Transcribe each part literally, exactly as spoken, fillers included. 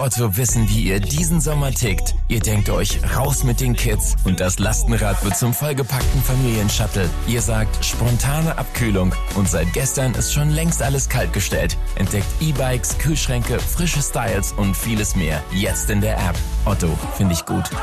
bei Otto wissen, wie ihr diesen Sommer tickt. Ihr denkt euch, raus mit den Kids und das Lastenrad wird zum vollgepackten Familienshuttle. Ihr sagt, spontane Abkühlung und seit gestern ist schon längst alles kaltgestellt. Entdeckt E-Bikes, Kühlschränke, frische Styles und vieles mehr. Jetzt in der App. Otto, finde ich gut.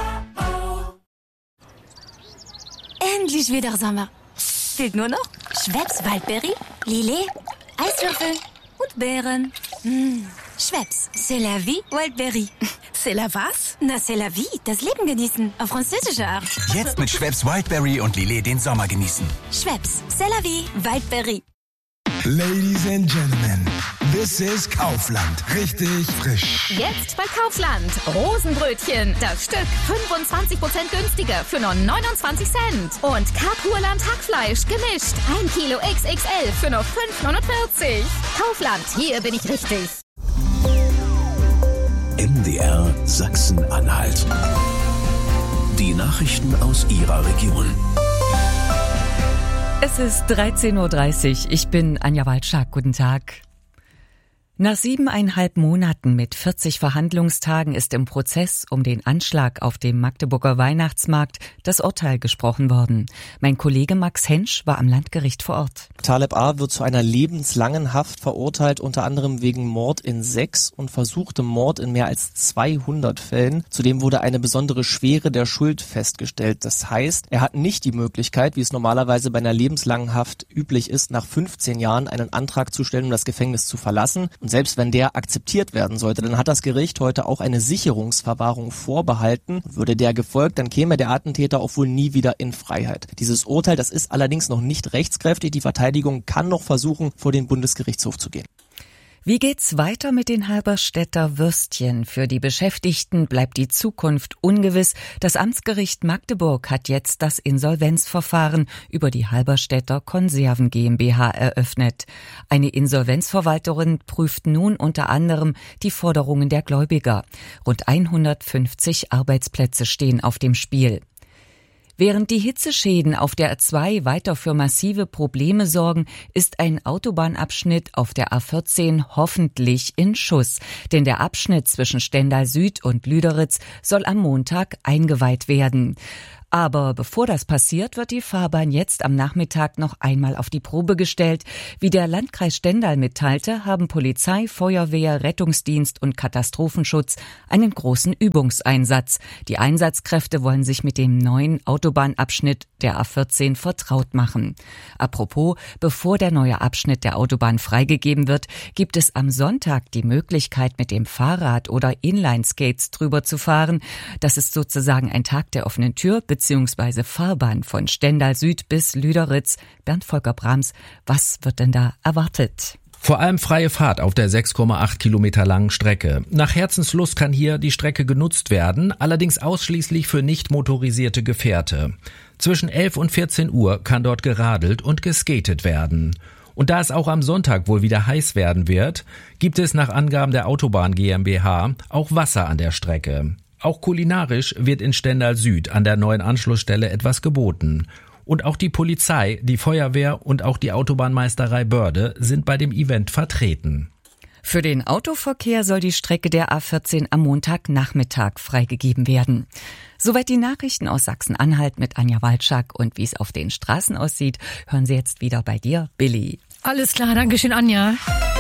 Endlich wieder Sommer. Fehlt nur noch Schweppes Waldberry, Lillet, Eiswürfel und Beeren. Mmh. Schweppes, c'est la vie, Wildberry. C'est la was? Na, c'est la vie, das Leben genießen, auf französische Art. Jetzt mit Schweppes Wildberry und Lillet den Sommer genießen. Schweppes, c'est la vie, Wildberry. Ladies and Gentlemen, this is Kaufland. Richtig frisch. Jetzt bei Kaufland. Rosenbrötchen. Das Stück fünfundzwanzig Prozent günstiger für nur neunundzwanzig Cent. Und Kapurland Hackfleisch gemischt. ein Kilo X X L für nur fünf neunundvierzig. Kaufland, hier bin ich richtig. M D R Sachsen-Anhalt. Die Nachrichten aus Ihrer Region. Es ist dreizehn Uhr dreißig. Ich bin Anja Walczak. Guten Tag. Nach siebeneinhalb Monaten mit vierzig Verhandlungstagen ist im Prozess um den Anschlag auf dem Magdeburger Weihnachtsmarkt das Urteil gesprochen worden. Mein Kollege Max Hensch war am Landgericht vor Ort. Taleb A. wird zu einer lebenslangen Haft verurteilt, unter anderem wegen Mord in sechs und versuchtem Mord in mehr als zweihundert Fällen. Zudem wurde eine besondere Schwere der Schuld festgestellt. Das heißt, er hat nicht die Möglichkeit, wie es normalerweise bei einer lebenslangen Haft üblich ist, nach fünfzehn Jahren einen Antrag zu stellen, um das Gefängnis zu verlassen. Und selbst wenn der akzeptiert werden sollte, dann hat das Gericht heute auch eine Sicherungsverwahrung vorbehalten. Würde der gefolgt, dann käme der Attentäter auch wohl nie wieder in Freiheit. Dieses Urteil, das ist allerdings noch nicht rechtskräftig. Die Verteidigung kann noch versuchen, vor den Bundesgerichtshof zu gehen. Wie geht's weiter mit den Halberstädter Würstchen? Für die Beschäftigten bleibt die Zukunft ungewiss. Das Amtsgericht Magdeburg hat jetzt das Insolvenzverfahren über die Halberstädter Konserven GmbH eröffnet. Eine Insolvenzverwalterin prüft nun unter anderem die Forderungen der Gläubiger. Rund hundertfünfzig Arbeitsplätze stehen auf dem Spiel. Während die Hitzeschäden auf der A zwei weiter für massive Probleme sorgen, ist ein Autobahnabschnitt auf der A vierzehn hoffentlich in Schuss. Denn der Abschnitt zwischen Stendal Süd und Lüderitz soll am Montag eingeweiht werden. Aber bevor das passiert, wird die Fahrbahn jetzt am Nachmittag noch einmal auf die Probe gestellt. Wie der Landkreis Stendal mitteilte, haben Polizei, Feuerwehr, Rettungsdienst und Katastrophenschutz einen großen Übungseinsatz. Die Einsatzkräfte wollen sich mit dem neuen Autobahnabschnitt der A vierzehn vertraut machen. Apropos, bevor der neue Abschnitt der Autobahn freigegeben wird, gibt es am Sonntag die Möglichkeit, mit dem Fahrrad oder Inlineskates drüber zu fahren. Das ist sozusagen ein Tag der offenen Tür bzw. Fahrbahn von Stendal Süd bis Lüderitz. Bernd Volker Brahms, was wird denn da erwartet? Vor allem freie Fahrt auf der sechs Komma acht Kilometer langen Strecke. Nach Herzenslust kann hier die Strecke genutzt werden, allerdings ausschließlich für nicht motorisierte Gefährte. Zwischen elf und vierzehn Uhr kann dort geradelt und geskatet werden. Und da es auch am Sonntag wohl wieder heiß werden wird, gibt es nach Angaben der Autobahn GmbH auch Wasser an der Strecke. Auch kulinarisch wird in Stendal Süd an der neuen Anschlussstelle etwas geboten. Und auch die Polizei, die Feuerwehr und auch die Autobahnmeisterei Börde sind bei dem Event vertreten. Für den Autoverkehr soll die Strecke der A vierzehn am Montagnachmittag freigegeben werden. Soweit die Nachrichten aus Sachsen-Anhalt mit Anja Walczak. Und wie es auf den Straßen aussieht, hören Sie jetzt wieder bei dir, Billy. Alles klar, danke schön, Anja.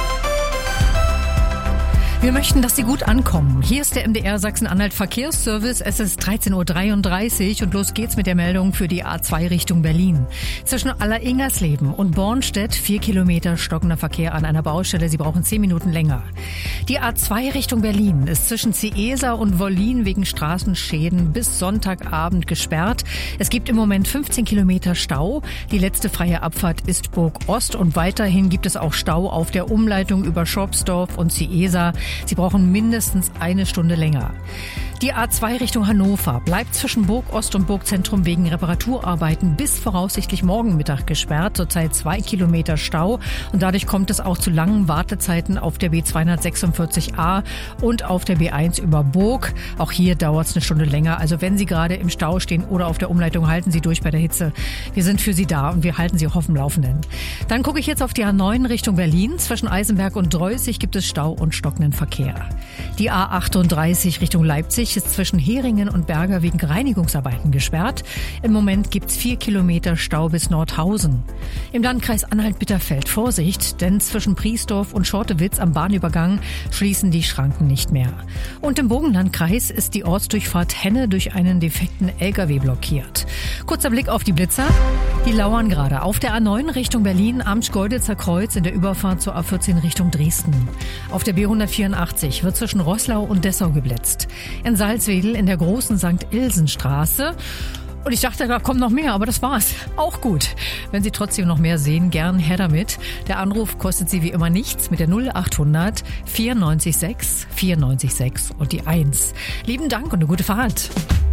Wir möchten, dass Sie gut ankommen. Hier ist der M D R Sachsen-Anhalt Verkehrsservice. Es ist dreizehn Uhr dreiunddreißig und los geht's mit der Meldung für die A zwei Richtung Berlin. Zwischen Alleringersleben und Bornstedt vier Kilometer stockender Verkehr an einer Baustelle. Sie brauchen zehn Minuten länger. Die A zwei Richtung Berlin ist zwischen Ciesa und Wollin wegen Straßenschäden bis Sonntagabend gesperrt. Es gibt im Moment fünfzehn Kilometer Stau. Die letzte freie Abfahrt ist Burg Ost und weiterhin gibt es auch Stau auf der Umleitung über Schopsdorf und Ciesa. Sie brauchen mindestens eine Stunde länger. Die A zwei Richtung Hannover bleibt zwischen Burg Ost und Burgzentrum wegen Reparaturarbeiten bis voraussichtlich morgen Mittag gesperrt. Zurzeit zwei Kilometer Stau und dadurch kommt es auch zu langen Wartezeiten auf der B zweihundertsechsundvierzig A und auf der B eins über Burg. Auch hier dauert es eine Stunde länger. Also wenn Sie gerade im Stau stehen oder auf der Umleitung, halten Sie durch bei der Hitze. Wir sind für Sie da und wir halten Sie auch auf dem Laufenden. Dann gucke ich jetzt auf die A neun Richtung Berlin. Zwischen Eisenberg und Dreußig gibt es Stau und stockenden Verkehr. Die A achtunddreißig Richtung Leipzig ist zwischen Heringen und Berger wegen Reinigungsarbeiten gesperrt. Im Moment gibt's vier Kilometer Stau bis Nordhausen. Im Landkreis Anhalt-Bitterfeld Vorsicht, denn zwischen Priesdorf und Schortewitz am Bahnübergang schließen die Schranken nicht mehr. Und im Burgenlandkreis ist die Ortsdurchfahrt Henne durch einen defekten L K W blockiert. Kurzer Blick auf die Blitzer. Die lauern gerade auf der A neun Richtung Berlin am Schkeuditzer Kreuz in der Überfahrt zur A vierzehn Richtung Dresden. Auf der B hundertvierundachtzig wird zwischen Roßlau und Dessau geblitzt. In Salzwedel in der großen Sankt Ilsen-Straße. Und ich dachte, da kommt noch mehr, aber das war's. Auch gut. Wenn Sie trotzdem noch mehr sehen, gern her damit. Der Anruf kostet Sie wie immer nichts mit der null achthundert vierundneunzig sechs vierundneunzig sechs und die eins. Lieben Dank und eine gute Fahrt.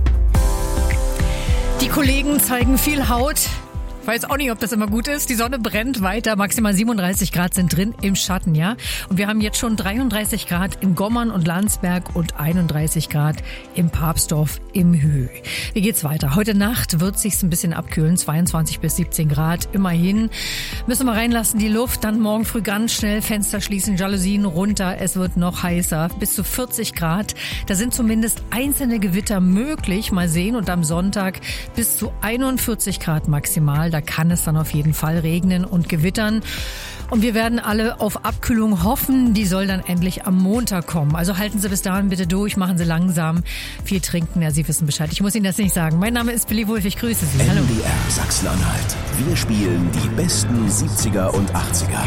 Die Kollegen zeigen viel Haut. Ich weiß auch nicht, ob das immer gut ist. Die Sonne brennt weiter. Maximal siebenunddreißig Grad sind drin im Schatten, ja. Und wir haben jetzt schon dreiunddreißig Grad in Gommern und Landsberg und einunddreißig Grad im Papsdorf im Höhe. Wie geht's weiter? Heute Nacht wird sich's ein bisschen abkühlen. zweiundzwanzig bis siebzehn Grad. Immerhin. Müssen wir reinlassen die Luft. Dann morgen früh ganz schnell Fenster schließen, Jalousien runter. Es wird noch heißer. Bis zu vierzig Grad. Da sind zumindest einzelne Gewitter möglich. Mal sehen. Und am Sonntag bis zu einundvierzig Grad maximal. Da kann es dann auf jeden Fall regnen und gewittern. Und wir werden alle auf Abkühlung hoffen. Die soll dann endlich am Montag kommen. Also halten Sie bis dahin bitte durch, machen Sie langsam. Viel trinken, ja, Sie wissen Bescheid. Ich muss Ihnen das nicht sagen. Mein Name ist Billy Wulff, ich grüße Sie. Hallo. M D R Sachsen-Anhalt. Wir spielen die besten siebziger und achtziger.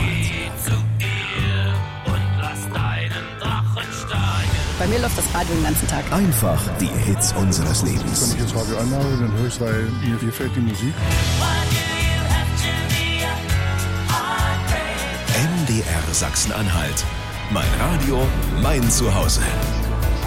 Bei mir läuft das Radio den ganzen Tag. Einfach die Hits unseres Lebens. Wenn ich das Radio anmache, dann höre ich es, weil mir gefällt die Musik. M D R Sachsen-Anhalt. Mein Radio, mein Zuhause.